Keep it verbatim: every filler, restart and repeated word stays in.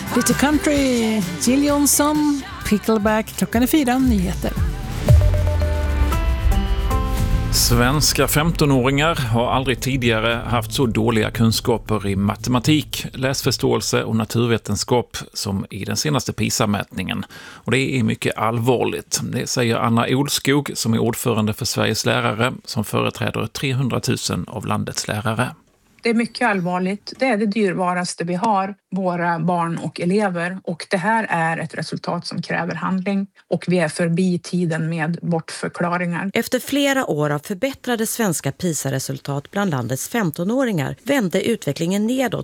Lite country, Jill Johnson, Pickleback, klockan är fyra, nyheter. Svenska femtonåringar har aldrig tidigare haft så dåliga kunskaper i matematik, läsförståelse och naturvetenskap som i den senaste PISA-mätningen. Och det är mycket allvarligt. Det säger Anna Olskog som är ordförande för Sveriges lärare som företräder trehundratusen av landets lärare. Det är mycket allvarligt. Det är det dyrvaraste vi har, våra barn och elever. Och det här är ett resultat som kräver handling. Och vi är förbi tiden med bortförklaringar. Efter flera år av förbättrade svenska PISA-resultat bland landets femtonåringar vände utvecklingen nedåt